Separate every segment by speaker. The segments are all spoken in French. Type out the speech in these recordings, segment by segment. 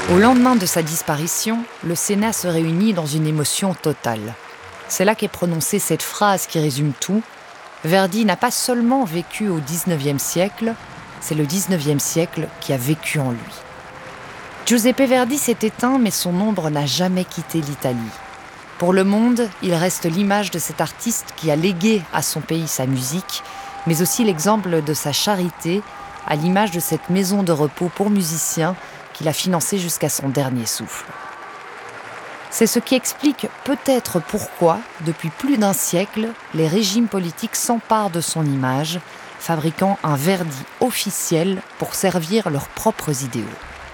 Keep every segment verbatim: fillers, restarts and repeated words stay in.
Speaker 1: Au lendemain de sa disparition, le Sénat se réunit dans une émotion totale. C'est là qu'est prononcée cette phrase qui résume tout. Verdi n'a pas seulement vécu au dix-neuvième siècle, c'est le dix-neuvième siècle qui a vécu en lui. Giuseppe Verdi s'est éteint, mais son ombre n'a jamais quitté l'Italie. Pour le monde, il reste l'image de cet artiste qui a légué à son pays sa musique, mais aussi l'exemple de sa charité, à l'image de cette maison de repos pour musiciens qu'il a financée jusqu'à son dernier souffle. C'est ce qui explique peut-être pourquoi, depuis plus d'un siècle, les régimes politiques s'emparent de son image, fabriquant un Verdi officiel pour servir leurs propres idéaux.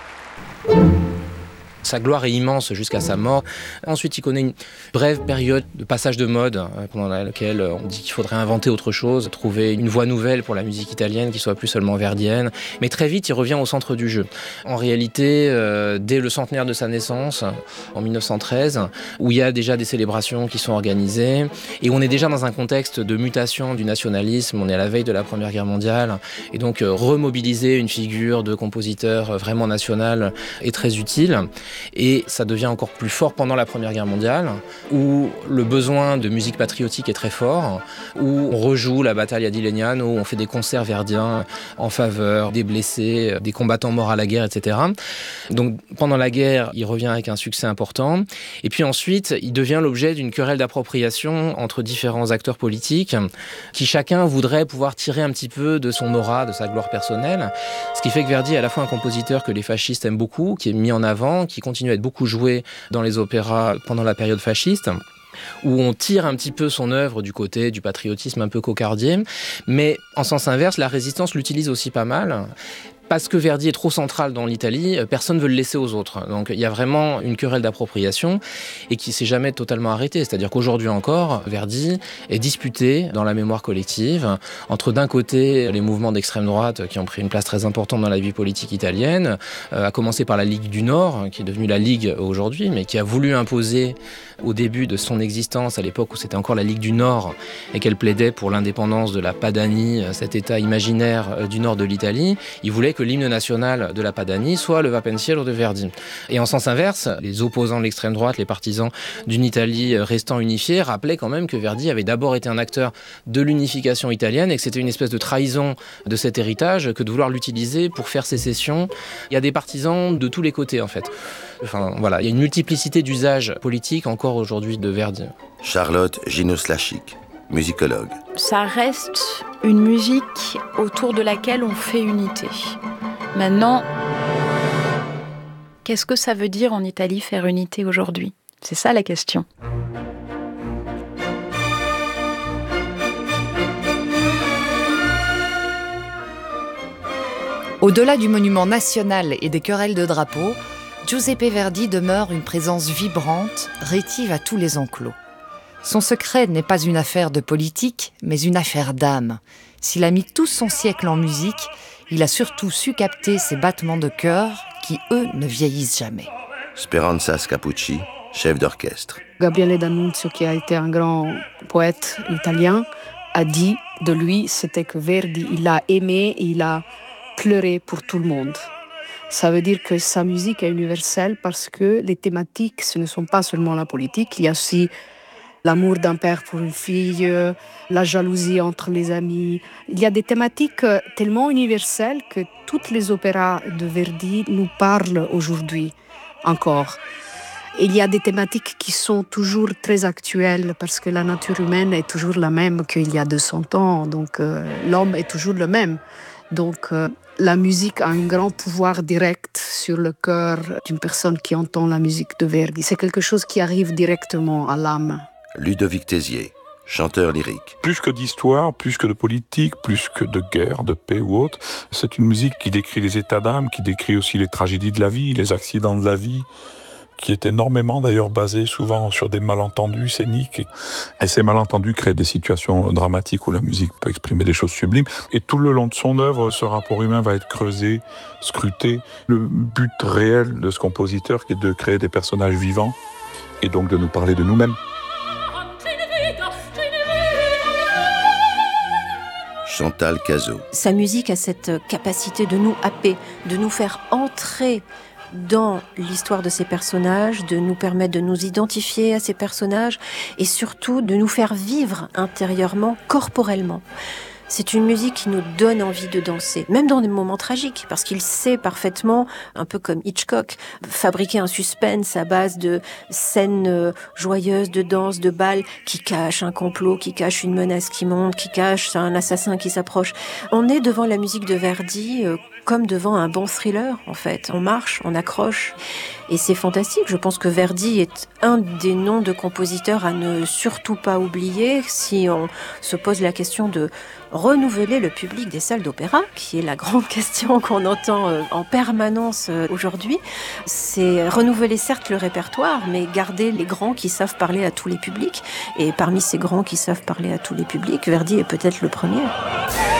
Speaker 2: Sa gloire est immense jusqu'à sa mort. Ensuite, il connaît une brève période de passage de mode pendant laquelle on dit qu'il faudrait inventer autre chose, trouver une voie nouvelle pour la musique italienne qui soit plus seulement verdienne. Mais très vite, il revient au centre du jeu. En réalité, euh, dès le centenaire de sa naissance, en mille neuf cent treize, où il y a déjà des célébrations qui sont organisées, et on est déjà dans un contexte de mutation du nationalisme, on est à la veille de la Première Guerre mondiale, et donc euh, remobiliser une figure de compositeur vraiment national est très utile. Et ça devient encore plus fort pendant la Première Guerre mondiale, où le besoin de musique patriotique est très fort, où on rejoue la bataille à Dilegnano, où on fait des concerts verdiens en faveur des blessés, des combattants morts à la guerre, et cetera. Donc pendant la guerre, il revient avec un succès important. Et puis ensuite, il devient l'objet d'une querelle d'appropriation entre différents acteurs politiques, qui chacun voudrait pouvoir tirer un petit peu de son aura, de sa gloire personnelle. Ce qui fait que Verdi est à la fois un compositeur que les fascistes aiment beaucoup, qui est mis en avant, qui continue à être beaucoup joué dans les opéras pendant la période fasciste, où on tire un petit peu son œuvre du côté du patriotisme un peu cocardier, mais en sens inverse, la résistance l'utilise aussi pas mal. Parce que Verdi est trop central dans l'Italie, personne ne veut le laisser aux autres. Donc il y a vraiment une querelle d'appropriation et qui ne s'est jamais totalement arrêtée. C'est-à-dire qu'aujourd'hui encore, Verdi est disputé dans la mémoire collective entre d'un côté les mouvements d'extrême droite qui ont pris une place très importante dans la vie politique italienne, euh, à commencer par la Ligue du Nord, qui est devenue la Ligue aujourd'hui, mais qui a voulu imposer au début de son existence, à l'époque où c'était encore la Ligue du Nord et qu'elle plaidait pour l'indépendance de la Padanie, cet état imaginaire du nord de l'Italie, il voulait que l'hymne national de la Padanie soit le Va Pensiero de Verdi. Et en sens inverse, les opposants de l'extrême droite, les partisans d'une Italie restant unifiée, rappelaient quand même que Verdi avait d'abord été un acteur de l'unification italienne et que c'était une espèce de trahison de cet héritage que de vouloir l'utiliser pour faire sécession. Il y a des partisans de tous les côtés en fait. Enfin voilà, il y a une multiplicité d'usages politiques encore aujourd'hui de Verdi.
Speaker 3: Charlotte Ginos-Lachik, musicologue.
Speaker 4: Ça reste une musique autour de laquelle on fait unité. Maintenant, qu'est-ce que ça veut dire en Italie faire unité aujourd'hui ? C'est ça la question.
Speaker 1: Au-delà du monument national et des querelles de drapeaux, Giuseppe Verdi demeure une présence vibrante, rétive à tous les enclos. Son secret n'est pas une affaire de politique, mais une affaire d'âme. S'il a mis tout son siècle en musique, il a surtout su capter ces battements de cœur qui, eux, ne vieillissent jamais.
Speaker 3: Speranza Scapucci, chef d'orchestre.
Speaker 5: Gabriele D'Annunzio, qui a été un grand poète italien, a dit de lui, c'était que Verdi, il a aimé, il a pleuré pour tout le monde. Ça veut dire que sa musique est universelle parce que les thématiques, ce ne sont pas seulement la politique, il y a aussi l'amour d'un père pour une fille, la jalousie entre les amis. Il y a des thématiques tellement universelles que tous les opéras de Verdi nous parlent aujourd'hui encore. Il y a des thématiques qui sont toujours très actuelles parce que la nature humaine est toujours la même qu'il y a deux cents ans, donc euh, l'homme est toujours le même. Donc euh, la musique a un grand pouvoir direct sur le cœur d'une personne qui entend la musique de Verdi. C'est quelque chose qui arrive directement à l'âme.
Speaker 3: Ludovic Tézier, chanteur lyrique.
Speaker 6: Plus que d'histoire, plus que de politique, plus que de guerre, de paix ou autre, c'est une musique qui décrit les états d'âme, qui décrit aussi les tragédies de la vie, les accidents de la vie, qui est énormément d'ailleurs basé souvent sur des malentendus scéniques. Et ces malentendus créent des situations dramatiques où la musique peut exprimer des choses sublimes. Et tout le long de son œuvre, ce rapport humain va être creusé, scruté. Le but réel de ce compositeur, qui est de créer des personnages vivants et donc de nous parler de nous-mêmes.
Speaker 3: Chantal Cazot.
Speaker 7: Sa musique a cette capacité de nous happer, de nous faire entrer dans l'histoire de ces personnages, de nous permettre de nous identifier à ces personnages et surtout de nous faire vivre intérieurement, corporellement. C'est une musique qui nous donne envie de danser, même dans des moments tragiques, parce qu'il sait parfaitement, un peu comme Hitchcock, fabriquer un suspense à base de scènes joyeuses, de danse, de bal, qui cachent un complot, qui cachent une menace qui monte, qui cachent un assassin qui s'approche. On est devant la musique de Verdi euh, comme devant un bon thriller, en fait. On marche, on accroche. Et c'est fantastique. Je pense que Verdi est un des noms de compositeurs à ne surtout pas oublier si on se pose la question de renouveler le public des salles d'opéra, qui est la grande question qu'on entend en permanence aujourd'hui. C'est renouveler certes le répertoire, mais garder les grands qui savent parler à tous les publics. Et parmi ces grands qui savent parler à tous les publics, Verdi est peut-être le premier.